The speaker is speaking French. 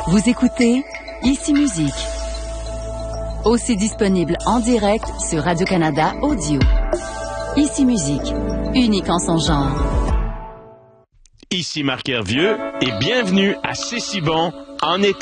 Vous écoutez Ici Musique. Aussi disponible en direct sur Radio-Canada Audio. Ici Musique, unique en son genre. Ici Marc Hervieux et bienvenue à C'est si bon en été.